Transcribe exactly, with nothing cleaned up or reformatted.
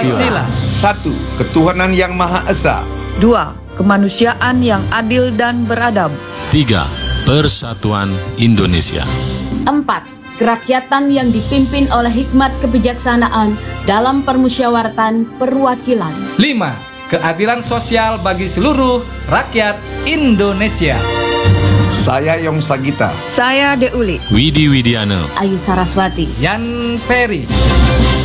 Pancasila. Satu, ketuhanan yang Maha Esa. Dua, kemanusiaan yang adil dan beradab. Tiga, Persatuan Indonesia. Empat, kerakyatan yang dipimpin oleh hikmat kebijaksanaan dalam permusyawaratan perwakilan. Lima, keadilan sosial bagi seluruh rakyat Indonesia. Saya Yong Sagita. Saya Deuli. Widi Widiana. Ayu Saraswati. Yan Peri.